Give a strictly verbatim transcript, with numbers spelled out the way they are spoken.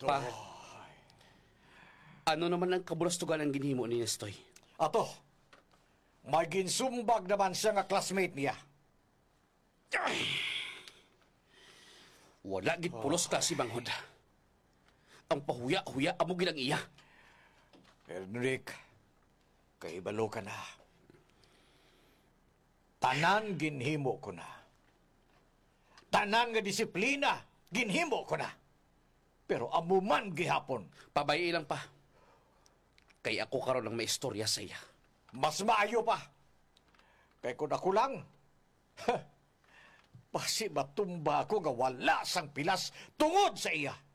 Pa, ano naman ang kabulastugan ang ginhimo ni Nestoy? Ato, may ginsumbag naman siya nga classmate niya. Wala gid pulos klase banghod. Ang pahuya-huya amo gid ang iya. Enric, kaibalo ka na. Tanan ginhimo ko na. Tanan nga disiplina, ginhimo ko na. Pero amuman gihapon, Pabayi lang pa. Kay ako karon ang may istorya sa iya. mas maayo pa. Kay kung ako lang, pasi matumba ako nga wala sang pilas tungod sa iya.